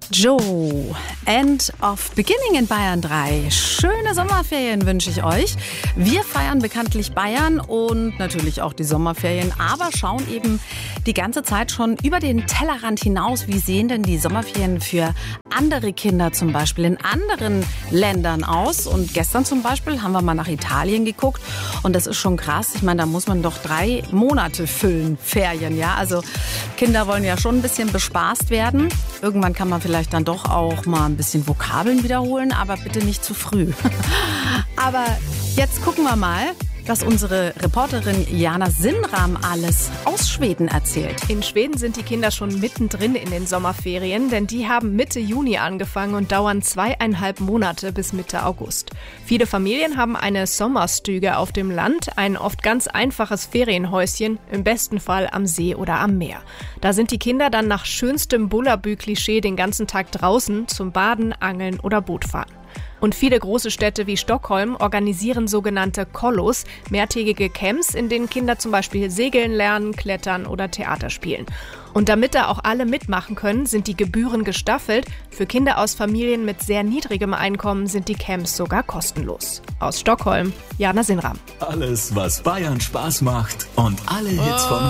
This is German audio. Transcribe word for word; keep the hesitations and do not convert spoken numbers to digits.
Joe, End of Beginning in Bayern drei. Schöne Sommerferien wünsche ich euch. Wir feiern bekanntlich Bayern und natürlich auch die Sommerferien, aber schauen eben die ganze Zeit schon über den Tellerrand hinaus. Wie sehen denn die Sommerferien für andere Kinder zum Beispiel in anderen Ländern aus? Und gestern zum Beispiel haben wir mal nach Italien geguckt und das ist schon krass. Ich meine, da muss man doch drei Monate füllen, Ferien, ja. Also Kinder wollen ja schon ein bisschen bespaßt werden. Irgendwann kann man vielleicht dann doch auch mal ein bisschen Vokabeln wiederholen, aber bitte nicht zu früh. Aber jetzt gucken wir mal, was unsere Reporterin Jana Sinnram alles aus Schweden erzählt. In Schweden sind die Kinder schon mittendrin in den Sommerferien, denn die haben Mitte Juni angefangen und dauern zweieinhalb Monate bis Mitte August. Viele Familien haben eine Sommerstüge auf dem Land, ein oft ganz einfaches Ferienhäuschen, im besten Fall am See oder am Meer. Da sind die Kinder dann nach schönstem Bullabü-Klischee den ganzen Tag draußen zum Baden, Angeln oder Bootfahren. Und viele große Städte wie Stockholm organisieren sogenannte Kollos, mehrtägige Camps, in denen Kinder zum Beispiel segeln lernen, klettern oder Theater spielen. Und damit da auch alle mitmachen können, sind die Gebühren gestaffelt. Für Kinder aus Familien mit sehr niedrigem Einkommen sind die Camps sogar kostenlos. Aus Stockholm, Jana Sinnram. Alles, was Bayern Spaß macht und alle Hits von